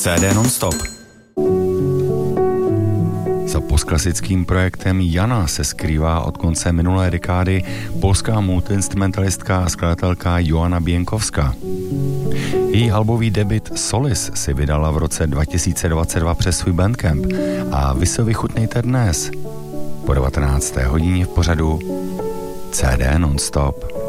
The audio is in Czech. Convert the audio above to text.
CD Nonstop. Za postklasickým projektem Jana se skrývá od konce minulé dekády polská multiinstrumentalistka a skladatelka Joanna Bienkowska. Její albový debut Solis si vydala v roce 2022 přes svůj Bandcamp a vy se vychutnejte dnes po 19. hodině v pořadu CD Nonstop.